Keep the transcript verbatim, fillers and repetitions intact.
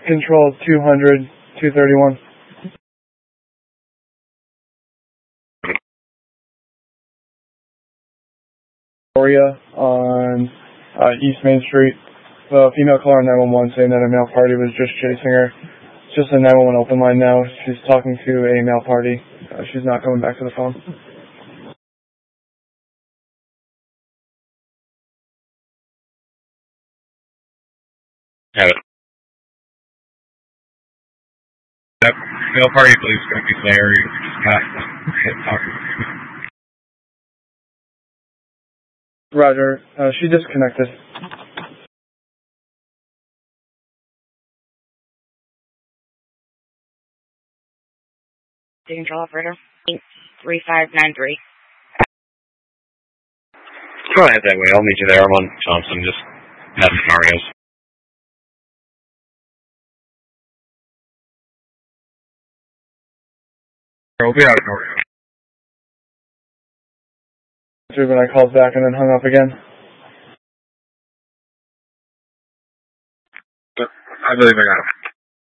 Control two hundred, two thirty-one. Victoria on uh, East Main Street. The female caller on nine one one saying that a male party was just chasing her. It's just a nine one one open line now. She's talking to a male party. Uh, she's not coming back to the phone. Have it. That male party, please, going to be there. You just got talking. Roger. Uh, she disconnected. Control operator, three five nine three. Go ahead that way. I'll meet you there. I'm on Thompson, just having Mario's. We'll be out of Mario. When I called back and then hung up again. I believe I got him.